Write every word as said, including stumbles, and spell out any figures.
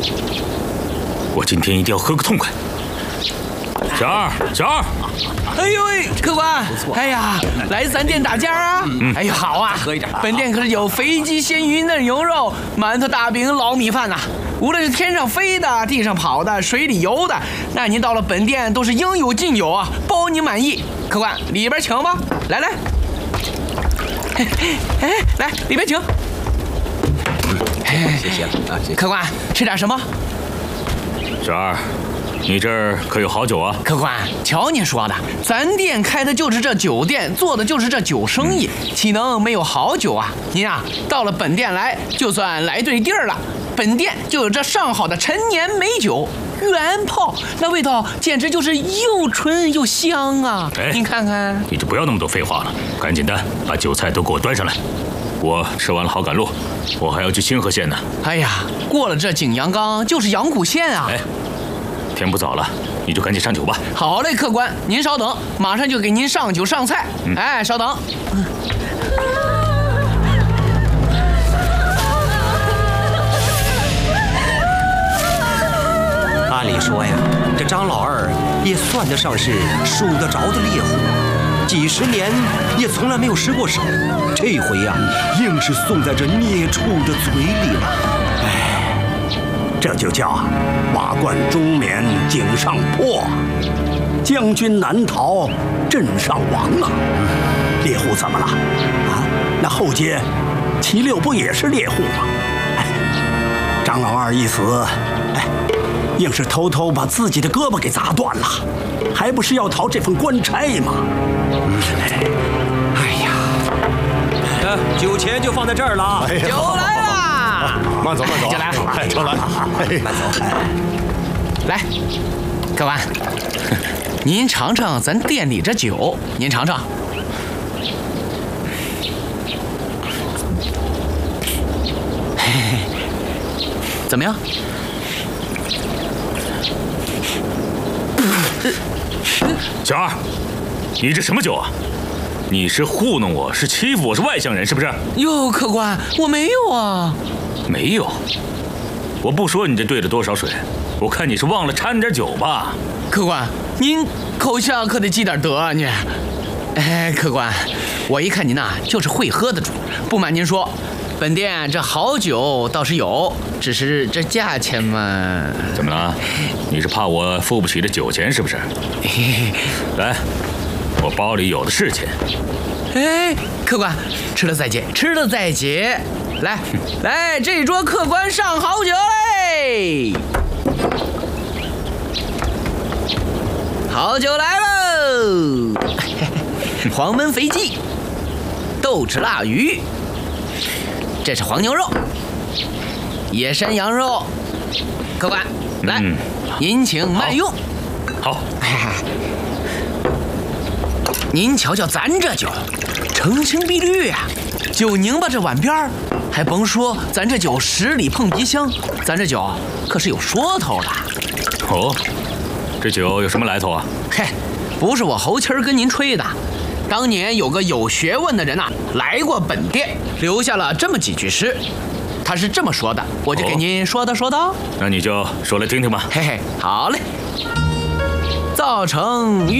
我今天一定要喝个痛快。小二，小二， 哎呦喂，客官，哎呀，来咱店打架啊！嗯、哎呦，好啊，喝一点。本店可是有肥鸡、鲜鱼、嫩牛肉、馒头、大饼、老米饭呐、啊。无论是天上飞的、地上跑的、水里游的，那您到了本店都是应有尽有啊，包您满意。客官，里边请吧，来来，哎，来里边请。 谢谢了啊，谢谢。 客官，吃点什么？ 小二。你这儿可有好酒啊？ 客官，瞧您说的，咱店开的就是这酒店，做的就是这酒生意，岂能没有好酒啊？您啊，到了本店来，就算来对地儿了。本店就有这上好的陈年美酒，原泡，那味道简直就是又纯又香啊！哎，您看看， 你就不要那么多废话了，赶紧的把酒菜都给我端上来。我吃完了好赶路，我还要去清河县呢。 哎呀，过了这景阳冈就是阳谷县啊！ 哎。天不早了，你就赶紧上酒吧。 好嘞，客官，您稍等，马上就给您上酒上菜。嗯、哎，稍等。嗯、 按理说呀，这张老二也算得上是数得着的猎户，几十年也从来没有失过手，这回呀，硬是送在这孽畜的嘴里了。哎。 这就叫瓦罐中冕井上破，将军难逃镇上亡啊！猎户怎么了？啊，那后街齐六不也是猎户吗？哎，张老二一死，哎，硬是偷偷把自己的胳膊给砸断了，还不是要讨这份官差吗？嗯， 哎呀，呃，酒钱就放在这儿了， 酒来了。 慢走慢走， 进来， 来，车来， 慢走。 来，客官，您尝尝咱店里这酒，您尝尝。嘿嘿，怎么样？ 小二，你这什么酒啊？你是糊弄我，是欺负我，是外乡人，是不是？ 哟，客官，我没有啊。 没有，我不说你这兑了多少水，我看你是忘了掺点酒吧。 客官，您口下可得积点德啊，您。哎，客官，我一看您呐，就是会喝的主。不瞒您说，本店这好酒倒是有，只是这价钱嘛…… 怎么了？你是怕我付不起这酒钱是不是？来，我包里有的是钱。 哎，客官，吃了再结，吃了再结。来来，这桌客官上好酒嘞！好酒来喽！黄焖肥鸡、豆豉腊鱼，这是黄牛肉、野山羊肉。客官，来，嗯、您请慢用。 好。 您瞧瞧咱这酒，澄清碧绿呀、啊，酒拧巴这碗边儿。还甭说，咱这酒十里碰鼻香，咱这酒可是有说头的。 哦，这酒有什么来头啊？ 嘿，不是我侯七儿跟您吹的，当年有个有学问的人呐、啊，来过本店，留下了这么几句诗，他是这么说的，我就给您说道说道。 那你就说来听听吧。 嘿嘿，好嘞。造成